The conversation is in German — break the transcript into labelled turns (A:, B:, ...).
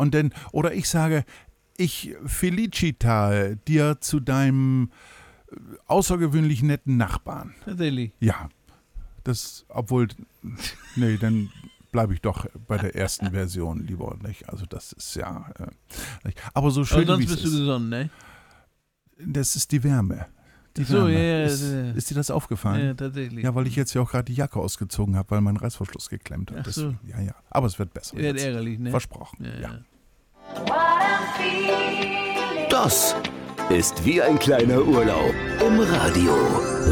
A: Und dann, oder ich sage, ich felicita dir zu deinem außergewöhnlich netten Nachbarn.
B: Tatsächlich.
A: Ja, nee, dann bleibe ich doch bei der ersten Version lieber, nicht? Also das ist ja, nicht. Aber so schön
B: Aber
A: wie
B: sonst
A: es
B: bist du
A: ist.
B: gesund, ne?
A: Das ist die Wärme. Die
B: So,
A: Wärme.
B: ja,
A: Ist dir das aufgefallen?
B: Ja, tatsächlich.
A: Ja, weil ich jetzt ja auch gerade die Jacke ausgezogen habe, weil mein Reißverschluss geklemmt hat.
B: Ach so.
A: Deswegen, ja. Aber es wird besser.
B: Wird
A: jetzt.
B: ärgerlich, ne?
A: Versprochen, ja.
C: Das ist wie ein kleiner Urlaub im Radio.